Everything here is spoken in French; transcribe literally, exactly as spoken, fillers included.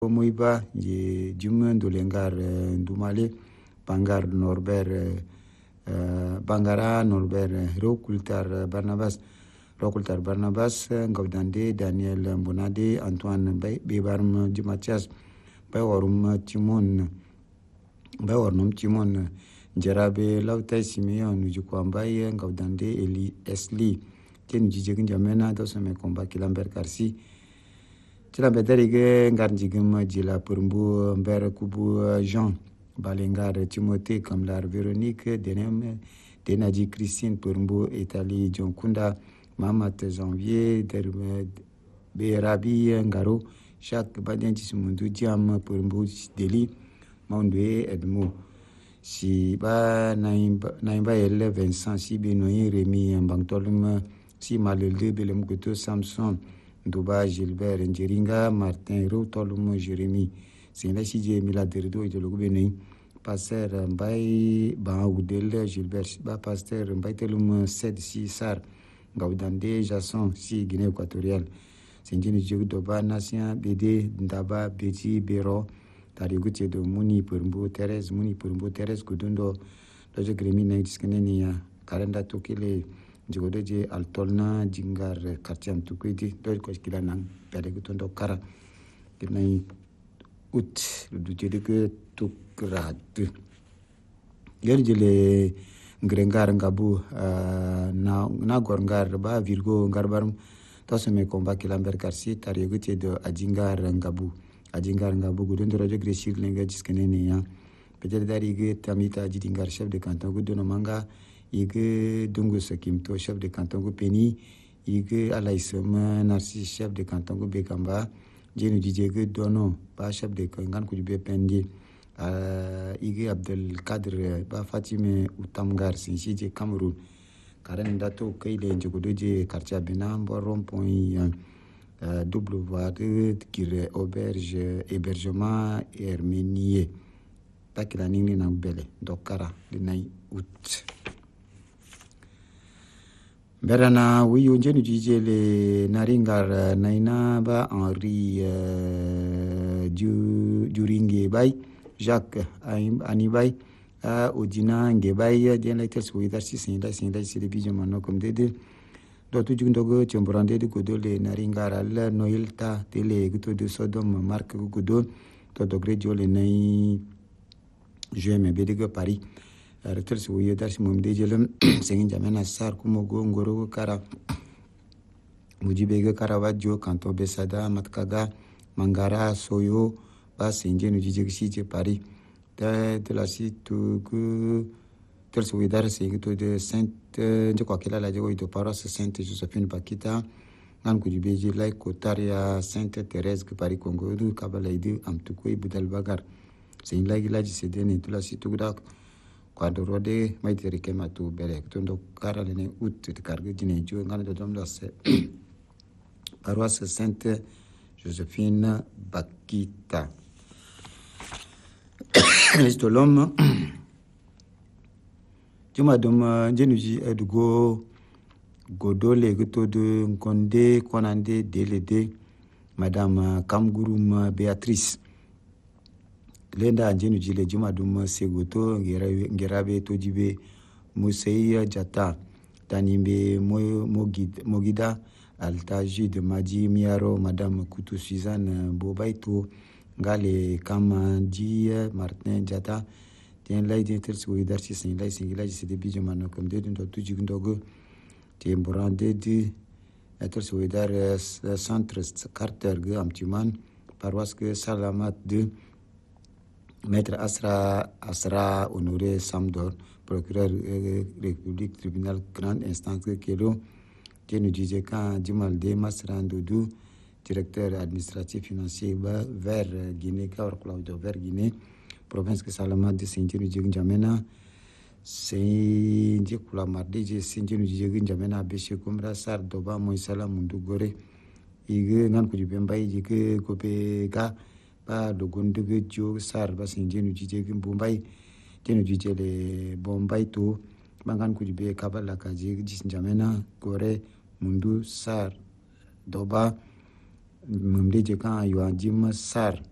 Moiba je Jum Dolengar Ndumale Bangar Norbert Bangara Norbert Rokultar Barnabas Rokultar Barnabas Ngavdande Daniel Mbonade Antoine Bebarm Mathias Bayorum Timon Bayornum Timon Jarabe Lautai Simeon Jukwambaye Ngavdande Eli Esli Ten Jijegin Jamena Dosame Komba Kilamber Karsi Tila Bedarige Ngarjigum Jila Purumbu Mber Kubu Jean Balengar Timothée Kamlar Véronique Denem Denaji Christine Purumbu Italie John Kunda Mamat Janvier Derme Berabi Ngaro Jacques Badenti Mundu Diam Purumbu Deli Maundwe Edmo Si Ba Naimba El Vincent Si Benoît Rémi Mbangtolum Si Malelde Belem Kuto Samson Duba Gilbert Njeringa Martin Routolum Jérémy Sina Sije Mila Derdo Idologu Benin Pasteur Mbaye Ba Oudel Gilbert Ba Pasteur Mbaye Telum Sed Si Sar Gaudande Jason Si Guinée équatoriale Sindini Djogu Doba Nation Bede Ndaba Beti Bero Tarigutie de Muni Purumbu Thérèse Muni Purumbu Thérèse Kudundo Doje Gremi na Diskenenia Karenda Tokele Jogodeje Altolna Jingar Kartiam Tukwiti Doj Koskila Nang Pedegutondo Kara Kinai Ut Dujedeke Tukrat Yerjele Ngrengar Ngabu na Nagor Ngar Ba Virgo Ngarbarum Toseme Komba Kilamber Karsi Tarigutie de Ajingar Ngabu Ajingar Ngabu Gudundo Rojo Greshir Lenga Diskenenia Peut-être Darige Tamita Jidingar chef de canton Gudono Manga Ige Dungu Sakimto, chef de canton Peni, Ige Alaïsem Narcisse, chef de canton Bekamba, Jenu Djege Dono, pas chef de Kangan Kujube Pendi, Ige Abdel Kadr, Ba Fatime Utamgar, Sinchije Cameroun, Karen Dato Kaile Njogodoje, Quartier Benam, Rond-Point, double voie de Kire Auberge, hébergement Herménier, Takila Ningli Nambele, Dokara, de Naï Out. Berana wiyo njenu jijele naringar naina ba Henri uh, Duringe bay Jacques Anibay a Odina Ngebay den letters with us sinda sinda sile bijo mano comme dede dotu jundogo chombrande de godole naringar al noilta tele guto de Sodom marque godo to dogre jole nay je me bedego Paris Recteur Souye Darsi Mumde Jelem Sengin Jamena Sar Kumogo Ngoro Kara Mujibege Karawajo Kanto Besada Matkaga Mangara Soyo Bas Senje Nujijexi Paris de de la site que tel Souye Darsi de Sainte de quoi qu'elle a la joie de paroisse Sainte Josephine Bakita Nan Kujibeji Lai Kotaria Sainte Thérèse que Paris Congo du Kabalaide Amtukwe Budal Bagar c'est une lague là c'est de tout la site Quadrode Maiteri Kematu Belek Tondo Karalene Ut Cargue Dinejo Gan de Domlas Paroisse Sainte Josephine Bakita Est l'homme Juma Dom Jenuji Edgo Godole Goto de Nkonde Konande Delede Madame Kamgurum Béatrice Lenda Njenu Jile Juma Dum Seguto Ngerabe Tojibe Musei Jata Tanimbe Mogida Altaji de Maji Miaro Madame Koutou Suzanne Bobaito Ngale Kamandi Martin Jata Tien Lai Dinter Souidarsi Sin Lai Singila Jisede Bijumano comme de Dundo Tujigundogo Tien Borande de Etel Souidar Centre Carter Amtuman Paroisse que Salamat de Maître Asra Asra Honoré Samdor, procureur euh, République tribunal grande instance Kelo, Tenu Djeka Djimalde Masran Doudou, directeur administratif financier vers Guinée, Kaur Claudio vers Guinée, province que Salamat de Saint-Tenu Djamena, Saint-Djekula Mardi, Saint-Tenu Djamena, Béché Kumra, Sar Doba, Moïsala Mundu Gore, Ige Nan Kujubemba, Ige Kopeka. Ba Dogondugu Jo Sar Basin Jenu Jijegin Bombay, Jenu Jijele Bombay to Bangan Kujube Kabala Kaji Jisjamena, Gore, Mundu Sar Doba Mumde Jekan Yuan Jim Sar